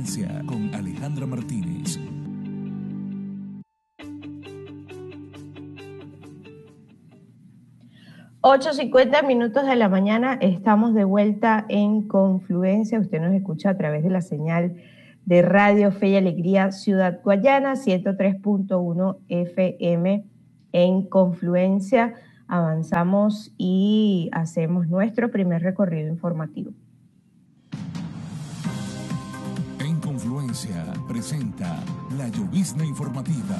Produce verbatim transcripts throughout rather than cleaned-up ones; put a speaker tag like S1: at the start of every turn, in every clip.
S1: Confluencia con Alejandra Martínez.
S2: ocho cincuenta minutos de la mañana, estamos de vuelta en Confluencia. Usted nos escucha a través de la señal de Radio Fe y Alegría Ciudad Guayana, ciento tres punto uno F M en Confluencia. Avanzamos y hacemos nuestro primer recorrido informativo.
S1: En Confluencia presenta la llovizna informativa.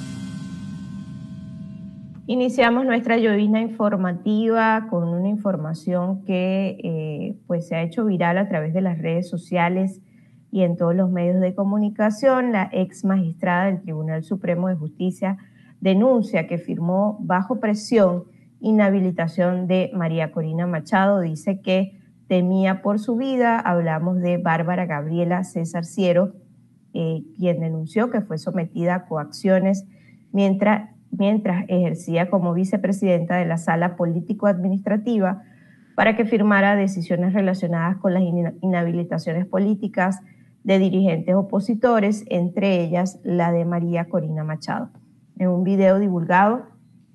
S2: Iniciamos nuestra llovizna informativa con una información que eh, pues se ha hecho viral a través de las redes sociales y en todos los medios de comunicación. La ex magistrada del Tribunal Supremo de Justicia denuncia que firmó bajo presión inhabilitación de María Corina Machado. Dice que temía por su vida. Hablamos de Bárbara Gabriela César Ciero, eh, quien denunció que fue sometida a coacciones mientras mientras ejercía como vicepresidenta de la Sala Político-Administrativa para que firmara decisiones relacionadas con las inhabilitaciones políticas de dirigentes opositores, entre ellas la de María Corina Machado. En un video divulgado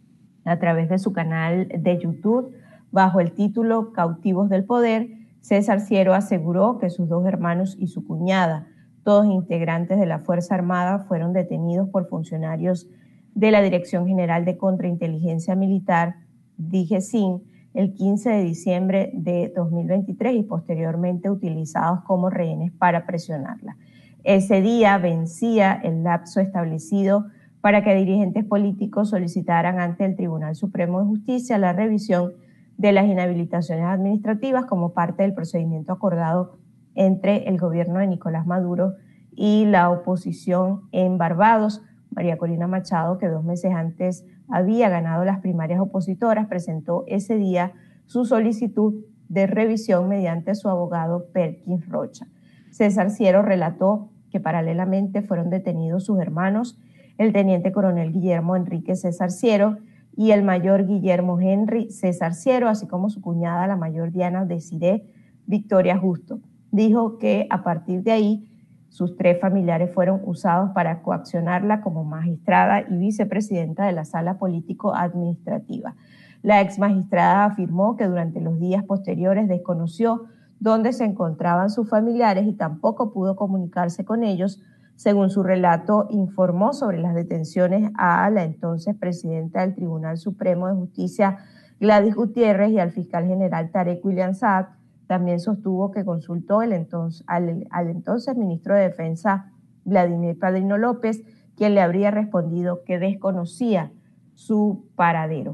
S2: a través de su canal de YouTube, bajo el título Cautivos del Poder, César Ciero aseguró que sus dos hermanos y su cuñada, todos integrantes de la Fuerza Armada, fueron detenidos por funcionarios de la Dirección General de Contrainteligencia Militar, DIGESIN, el quince de diciembre de dos mil veintitrés y posteriormente utilizados como rehenes para presionarla. Ese día vencía el lapso establecido para que dirigentes políticos solicitaran ante el Tribunal Supremo de Justicia la revisión de las inhabilitaciones administrativas como parte del procedimiento acordado entre el gobierno de Nicolás Maduro y la oposición en Barbados. María Corina Machado, que dos meses antes había ganado las primarias opositoras, presentó ese día su solicitud de revisión mediante su abogado Perkins Rocha. César Ciero relató que paralelamente fueron detenidos sus hermanos, el teniente coronel Guillermo Enrique César Ciero y el mayor Guillermo Henry César Ciero, así como su cuñada, la mayor Diana Desiré Victoria Justo. Dijo que a partir de ahí sus tres familiares fueron usados para coaccionarla como magistrada y vicepresidenta de la Sala Político-Administrativa. La ex magistrada afirmó que durante los días posteriores desconoció dónde se encontraban sus familiares y tampoco pudo comunicarse con ellos. Según su relato, informó sobre las detenciones a la entonces presidenta del Tribunal Supremo de Justicia, Gladys Gutiérrez, y al fiscal general Tarek William Saad. También sostuvo que consultó el entonces, al, al entonces ministro de Defensa, Vladimir Padrino López, quien le habría respondido que desconocía su paradero.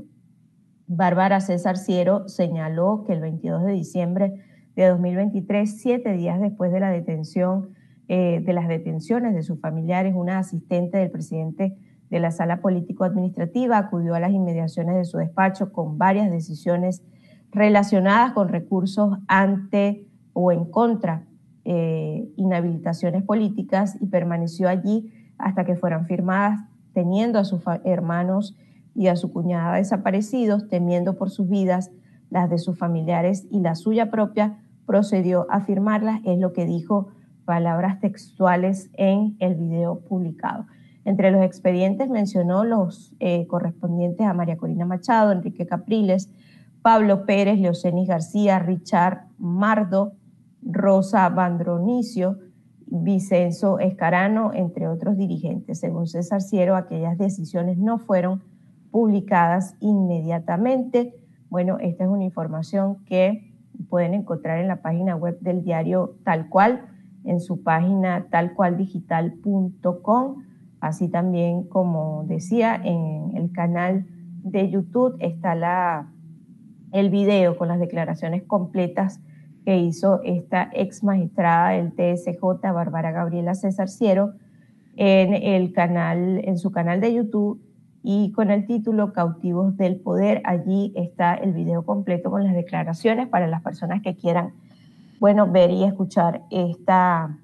S2: Bárbara César Ciero señaló que el veintidós de diciembre de dos mil veintitrés, siete días después de la detención, eh, de las detenciones de sus familiares, una asistente del presidente de la Sala Político-Administrativa acudió a las inmediaciones de su despacho con varias decisiones relacionadas con recursos ante o en contra eh, inhabilitaciones políticas y permaneció allí hasta que fueran firmadas, teniendo a sus hermanos y a su cuñada desaparecidos, temiendo por sus vidas, las de sus familiares y la suya propia, procedió a firmarlas, es lo que dijo, palabras textuales en el video publicado. Entre los expedientes mencionó los eh, correspondientes a María Corina Machado, Enrique Capriles, Pablo Pérez, Leocenis García, Richard Mardo, Rosa Bandronicio, Vicenzo Escarano, entre otros dirigentes. Según César Ciero, aquellas decisiones no fueron publicadas inmediatamente. Bueno, esta es una información que pueden encontrar en la página web del diario Tal Cual, en su página tal cual digital punto com. Así también, como decía, en el canal de YouTube está la el video con las declaraciones completas que hizo esta ex magistrada del T S J, Bárbara Gabriela César Ciero, en el canal, en su canal de YouTube, y con el título Cautivos del Poder. Allí está el video completo con las declaraciones para las personas que quieran, bueno, ver y escuchar esta,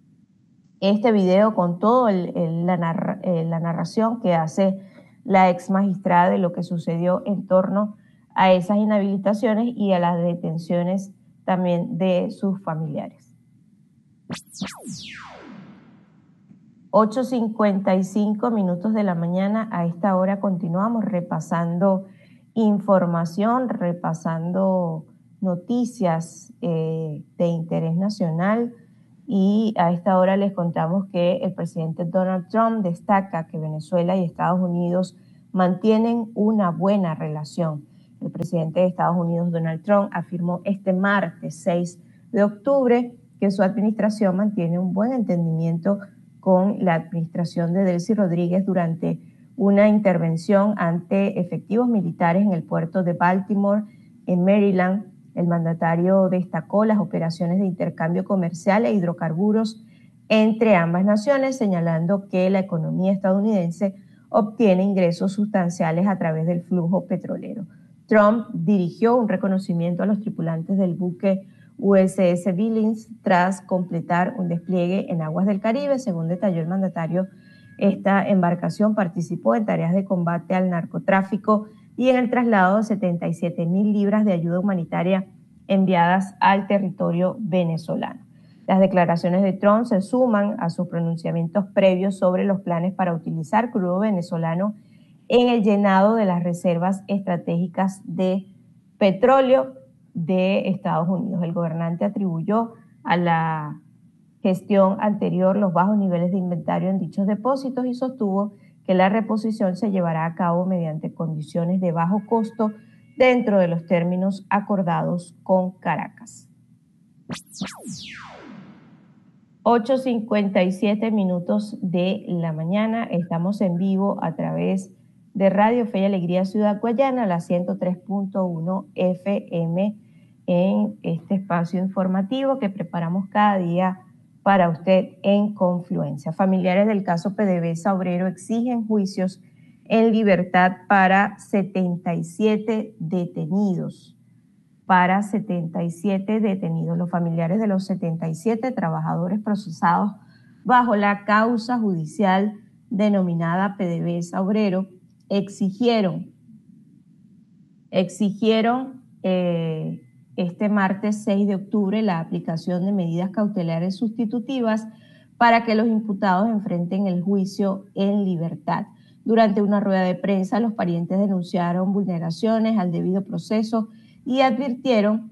S2: este video con todo el, el, la, narra, eh, la narración que hace la ex magistrada de lo que sucedió en torno a esas inhabilitaciones y a las detenciones también de sus familiares. ocho cincuenta y cinco minutos de la mañana. A esta hora continuamos repasando información, repasando noticias eh, de interés nacional, y a esta hora les contamos que el presidente Donald Trump destaca que Venezuela y Estados Unidos mantienen una buena relación. El presidente de Estados Unidos, Donald Trump, afirmó este martes seis de octubre que su administración mantiene un buen entendimiento con la administración de Delcy Rodríguez durante una intervención ante efectivos militares en el puerto de Baltimore, en Maryland. El mandatario destacó las operaciones de intercambio comercial e hidrocarburos entre ambas naciones, señalando que la economía estadounidense obtiene ingresos sustanciales a través del flujo petrolero. Trump dirigió un reconocimiento a los tripulantes del buque U S S Billings tras completar un despliegue en aguas del Caribe. Según detalló el mandatario, esta embarcación participó en tareas de combate al narcotráfico y en el traslado de setenta y siete mil libras de ayuda humanitaria enviadas al territorio venezolano. Las declaraciones de Trump se suman a sus pronunciamientos previos sobre los planes para utilizar crudo venezolano en el llenado de las reservas estratégicas de petróleo de Estados Unidos. El gobernante atribuyó a la gestión anterior los bajos niveles de inventario en dichos depósitos y sostuvo que la reposición se llevará a cabo mediante condiciones de bajo costo dentro de los términos acordados con Caracas. ocho cincuenta y siete minutos de la mañana. Estamos en vivo a través de Radio Fe y Alegría Ciudad Guayana, la ciento tres punto uno F M, en este espacio informativo que preparamos cada día para usted en Confluencia. Familiares del caso PDVSA Obrero exigen juicios en libertad para setenta y siete detenidos. Para setenta y siete detenidos. Los familiares de los setenta y siete trabajadores procesados bajo la causa judicial denominada PDVSA Obrero exigieron, exigieron eh, este martes seis de octubre la aplicación de medidas cautelares sustitutivas para que los imputados enfrenten el juicio en libertad. Durante una rueda de prensa, los parientes denunciaron vulneraciones al debido proceso y advirtieron